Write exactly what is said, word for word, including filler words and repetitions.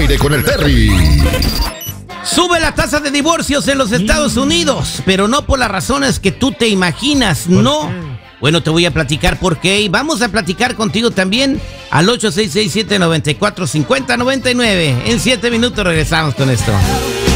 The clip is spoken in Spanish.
aire con el Terry. Sube la tasa de divorcios en los Estados Unidos, pero no por las razones que tú te imaginas, no. Bueno, te voy a platicar por qué y vamos a platicar contigo también al ocho seis seis, siete nueve cuatro, cinco cero nueve nueve. En siete minutos regresamos con esto.